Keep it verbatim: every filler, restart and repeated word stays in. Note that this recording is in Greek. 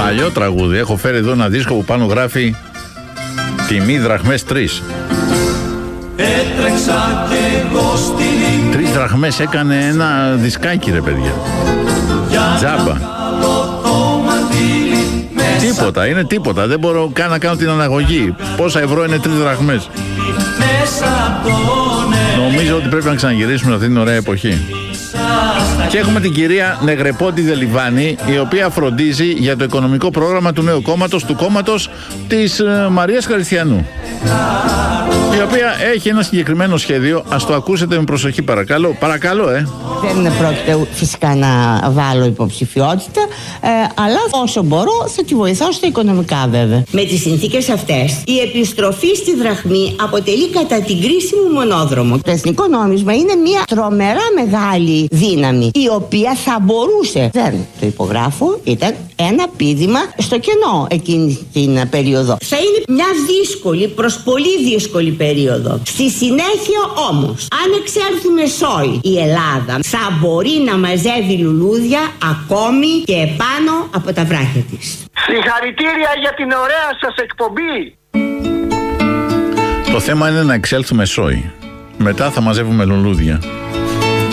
Παλιό τραγούδι. Έχω φέρει εδώ ένα δίσκο που πάνω γράφει τιμή δραχμές τρεις. Έτρεξα κι εγώ στην... Τρεις δραχμές έκανε ένα δισκάκι, ρε παιδιά. Τζάμπα. Τίποτα, είναι τίποτα. Δεν μπορώ καν να κάνω την αναγωγή. Πόσα ευρώ είναι τρεις δραχμές? Νομίζω ότι πρέπει να ξαναγυρίσουμε αυτή την ωραία εποχή. Και έχουμε την κυρία Νεγρεπότη Δελιβάνη, η οποία φροντίζει για το οικονομικό πρόγραμμα του νέου κόμματος, του κόμματος της ε, Μαρίας Χαριστιανού, η οποία έχει ένα συγκεκριμένο σχέδιο. Ας το ακούσετε με προσοχή, παρακαλώ. Παρακαλώ, ε. Δεν πρόκειται φυσικά να βάλω υποψηφιότητα, ε, αλλά όσο μπορώ θα τη βοηθάω στα οικονομικά, βέβαια. Με τις συνθήκες αυτές, η επιστροφή στη δραχμή αποτελεί κατά την κρίση μου μονόδρομο. Το εθνικό νόμισμα είναι μια τρομερά μεγάλη δύναμη, η οποία θα μπορούσε, δεν το υπογράφω, ήταν ένα πήδημα στο κενό εκείνη την περίοδο. Θα είναι μια δύσκολη προς πολύ δύσκολη περίοδο. Στη συνέχεια όμως, αν εξέλθουμε σόι, η Ελλάδα θα μπορεί να μαζεύει λουλούδια ακόμη και επάνω από τα βράχια της. Συγχαρητήρια για την ωραία σας εκπομπή. Το θέμα είναι να εξέλθουμε σόι. Μετά θα μαζεύουμε λουλούδια.